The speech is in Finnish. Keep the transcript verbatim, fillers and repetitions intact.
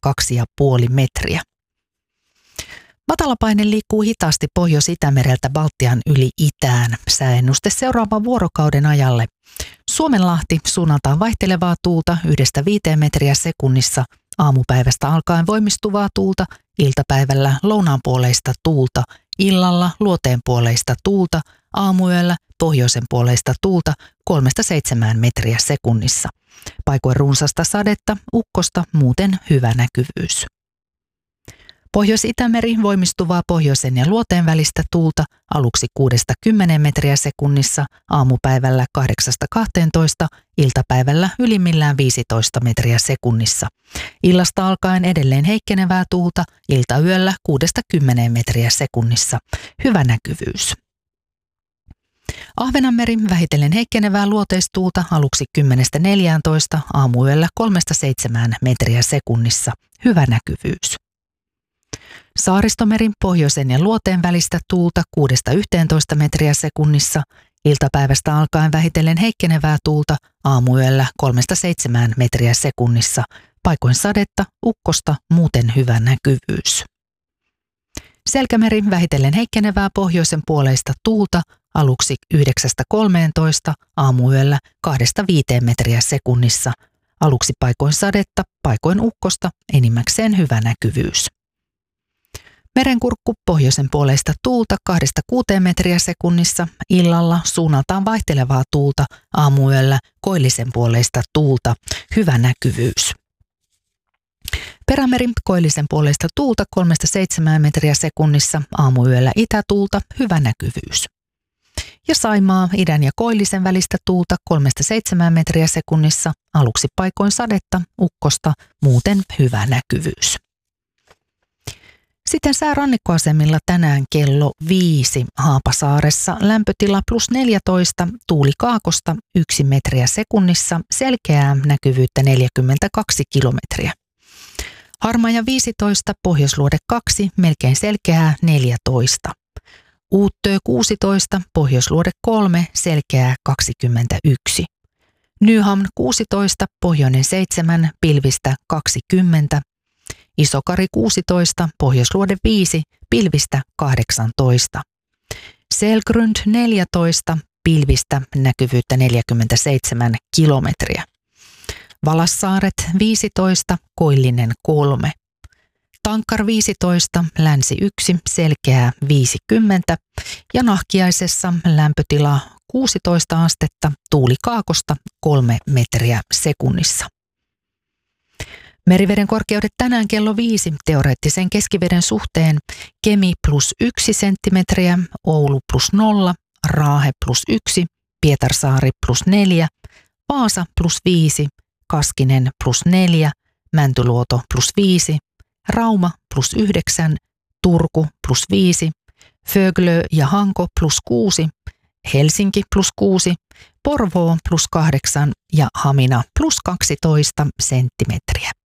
kaksi pilkku viisi metriä. Matalapaine liikkuu hitaasti Pohjois-Itämereltä Baltian yli itään. Sääennuste seuraavan vuorokauden ajalle. Suomenlahti suunnaltaan vaihtelevaa tuulta yhdestä viiteen metriä sekunnissa. Aamupäivästä alkaen voimistuvaa tuulta, iltapäivällä lounaanpuoleista tuulta, illalla luoteenpuoleista tuulta, aamuyöllä pohjoisenpuoleista tuulta kolmesta seitsemään metriä sekunnissa. Paikoin runsasta sadetta, ukkosta, muuten hyvä näkyvyys. Pohjois-Itämeri voimistuvaa pohjoisen ja luoteen välistä tuulta aluksi kuudesta kymmeneen metriä sekunnissa, aamupäivällä kahdeksasta kahteentoista, iltapäivällä ylimmillään viisitoista metriä sekunnissa. Illasta alkaen edelleen heikkenevää tuulta, iltayöllä kuudesta kymmeneen metriä sekunnissa. Hyvä näkyvyys. Ahvenanmeri vähitellen heikkenevää luoteistuulta aluksi kymmenestä neljääntoista, aamuyöllä kolmesta seitsemään metriä sekunnissa. Hyvä näkyvyys. Saaristomerin pohjoisen ja luoteen välistä tuulta kuudesta yhteentoista metriä sekunnissa, iltapäivästä alkaen vähitellen heikkenevää tuulta, aamuyöllä kolmesta seitsemään metriä sekunnissa, paikoin sadetta, ukkosta, muuten hyvä näkyvyys. Selkämeri vähitellen heikkenevää pohjoisen puoleista tuulta, aluksi yhdeksästä kolmeentoista, aamuyöllä kahdesta viiteen metriä sekunnissa, aluksi paikoin sadetta, paikoin ukkosta, enimmäkseen hyvä näkyvyys. Merenkurkku pohjoisen puoleista tuulta kahdesta kuuteen metriä sekunnissa, illalla suunnaltaan vaihtelevaa tuulta, aamuyöllä koillisen puoleista tuulta, hyvä näkyvyys. Perämeri koillisen puoleista tuulta kolmesta seitsemään metriä sekunnissa, aamuyöllä itätuulta, hyvä näkyvyys. Ja Saimaa idän ja koillisen välistä tuulta kolmesta seitsemään metriä sekunnissa, aluksi paikoin sadetta, ukkosta, muuten hyvä näkyvyys. Sitten säärannikkoasemilla tänään kello viisi Haapasaaressa lämpötila plus neljätoista, tuuli kaakosta yksi metriä sekunnissa, selkeää näkyvyyttä neljäkymmentäkaksi kilometriä. Harmaja viisitoista, Pohjoisluode kaksi, melkein selkeää neljätoista. Uuttöö kuusitoista, Pohjoisluode kolme, selkeää kaksikymmentäyksi. Nyhamn kuusitoista, Pohjoinen seitsemän, pilvistä kaksikymmentä. Isokari kuusitoista, Pohjoisluode viisi, pilvistä kahdeksantoista. Selgrund neljätoista, pilvistä näkyvyyttä neljäkymmentäseitsemän kilometriä. Valassaaret viisitoista, Koillinen kolme. Tankkar viisitoista, Länsi yksi, selkeää viisikymmentä ja Nahkiaisessa lämpötila kuusitoista astetta, tuuli kaakosta kolme metriä sekunnissa. Meriveden korkeudet tänään kello viisi teoreettisen keskiveden suhteen: Kemi plus yksi senttimetriä, Oulu plus nolla, Raahe plus yksi, Pietarsaari plus neljä, Vaasa plus viisi, Kaskinen plus neljä, Mäntyluoto plus viisi, Rauma plus yhdeksän, Turku plus viisi, Föglö ja Hanko plus kuusi, Helsinki plus kuusi, Porvoo plus kahdeksan ja Hamina plus kaksitoista senttimetriä.